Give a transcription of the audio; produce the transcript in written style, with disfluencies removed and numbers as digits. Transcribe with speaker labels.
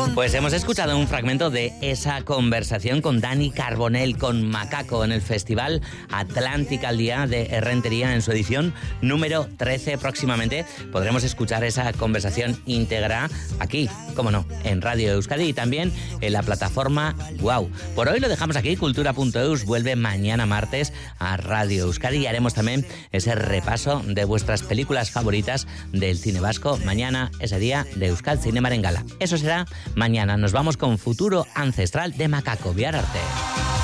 Speaker 1: Pues hemos escuchado un fragmento de esa conversación con Dani Carbonell, con Macaco, en el Festival Atlántica al Día de Errentería en su edición número 13. Próximamente podremos escuchar esa conversación íntegra aquí, cómo no, en Radio Euskadi y también en la plataforma Wow. Por hoy lo dejamos aquí. Cultura.eus vuelve mañana martes a Radio Euskadi y haremos también ese repaso de vuestras películas favoritas del cine vasco. Mañana, ese día de Euskal Zinemaren Gala. Eso será mañana. Nos vamos con Futuro Ancestral de Macaco. Biar arte.